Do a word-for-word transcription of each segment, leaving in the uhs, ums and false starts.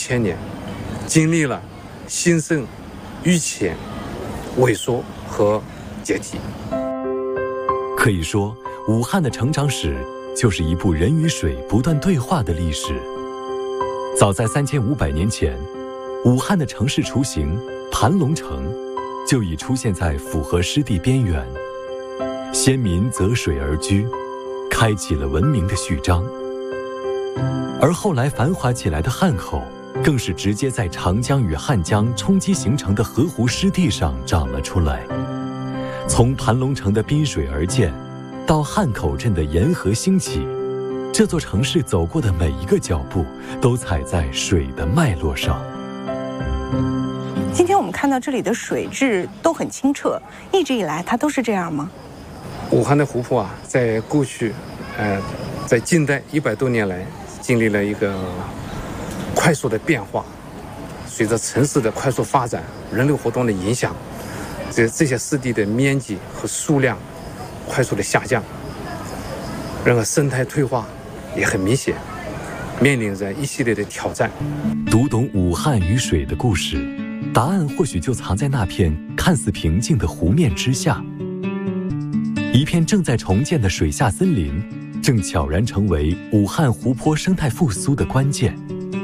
千年，经历了兴盛、淤浅、萎缩和解体。 可以说，武汉的成长史就是一部人与水不断对话的历史。早在三千五百年前，武汉的城市雏形盘龙城就已出现在府河湿地边缘，先民择水而居，开启了文明的序章。而后来繁华起来的汉口，更是直接在长江与汉江冲击形成的河湖湿地上长了出来。从盘龙城的滨水而建，到汉口镇的沿河兴起，这座城市走过的每一个脚步，都踩在水的脉络上。 今天我们看到这里的水质都很清澈，一直以来它都是这样吗？ 武汉的湖泊啊，在过去，呃，在近代一百多年来，经历了一个快速的变化。随着城市的快速发展，人类活动的影响，这这些湿地的面积和数量快速的下降，然后生态退化也很明显，面临着一系列的挑战。 读懂武汉与水的故事，答案或许就藏在那片看似平静的湖面之下。一片正在重建的水下森林，正悄然成为武汉湖泊生态复苏的关键。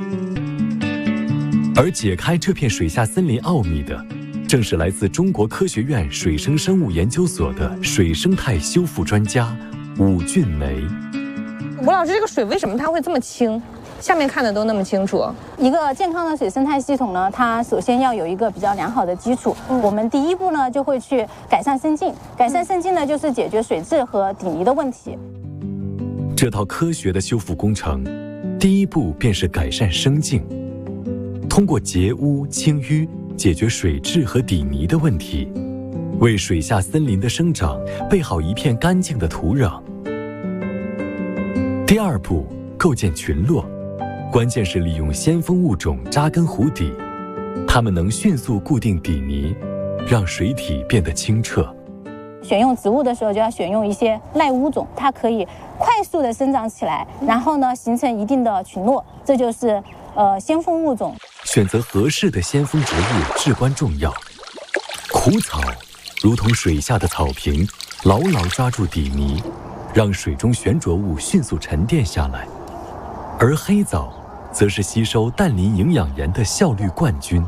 而解开这片水下森林奥秘的，正是来自中国科学院水生生物研究所的水生态修复专家武俊梅。 吴老师，这个水为什么它会这么清？下面看的都那么清楚。 一个健康的水生态系统呢，它首先要有一个比较良好的基础。嗯、我们第一步呢，就会去改善生境。改善生境呢，就是解决水质和底泥的问题。 这套科学的修复工程，第一步便是改善生境，通过截污清淤，解决水质和底泥的问题，为水下森林的生长备好一片干净的土壤。第二步，构建群落。关键是利用先锋物种扎根湖底，它们能迅速固定底泥，让水体变得清澈。 选用植物的时候，就要选用一些耐污种，它可以快速的生长起来，然后呢，形成一定的群落，这就是呃先锋物种。 选择合适的先锋植物至关重要。苦草如同水下的草坪，牢牢抓住底泥，让水中悬浊物迅速沉淀下来；而黑枣则是吸收氮磷营养盐的效率冠军。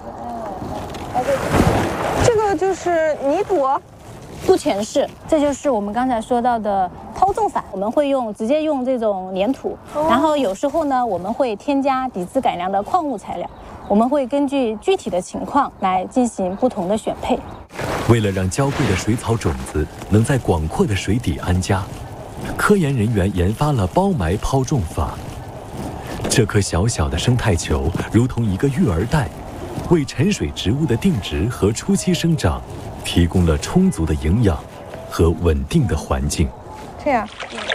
这个就是泥土， 不全是，这就是我们刚才说到的抛种法。我们会用直接用这种粘土，哦、然后有时候呢，我们会添加底质改良的矿物材料。我们会根据具体的情况来进行不同的选配。 为了让娇贵的水草种子能在广阔的水底安家，科研人员研发了包埋抛种法。这颗小小的生态球如同一个育儿袋，为沉水植物的定植和初期生长提供了充足的营养和稳定的环境。 这样，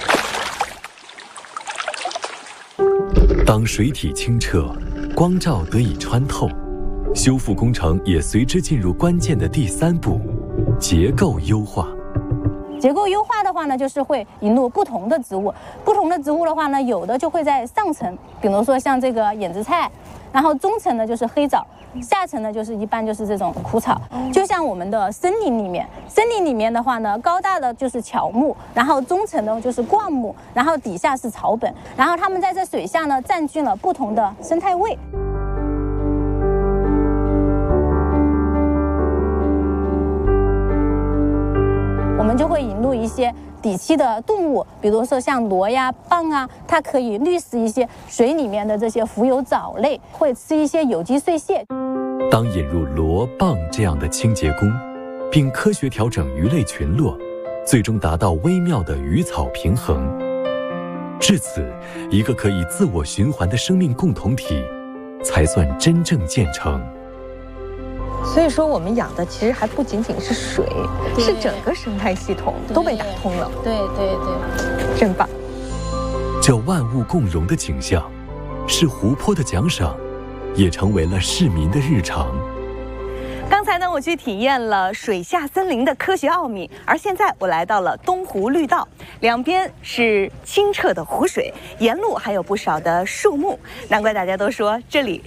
当水体清澈，光照得以穿透，修复工程也随之进入关键的第三步——结构优化。 结构优化的话呢，就是会引入不同的植物。不同的植物的话呢，有的就会在上层，比如说像这个眼子菜，然后中层呢就是黑枣，下层呢就是一般就是这种苦草。就像我们的森林里面，森林里面的话呢，高大的就是乔木，然后中层呢就是灌木，然后底下是草本，然后它们在这水下呢占据了不同的生态位。我们就会引入一些底栖的动物，比如说像螺呀、蚌啊，它可以滤食一些水里面的这些浮游藻类，会吃一些有机碎屑。 当引入螺、蚌这样的清洁工，并科学调整鱼类群落，最终达到微妙的鱼草平衡。至此，一个可以自我循环的生命共同体，才算真正建成。 所以说，我们养的其实还不仅仅是水，是整个生态系统都被打通了。 对对对， 真棒！ 这万物共荣的景象，是湖泊的奖赏，也成为了市民的日常。 刚才呢，我去体验了水下森林的科学奥秘，而现在我来到了东湖绿道，两边是清澈的湖水，沿路还有不少的树木，难怪大家都说这里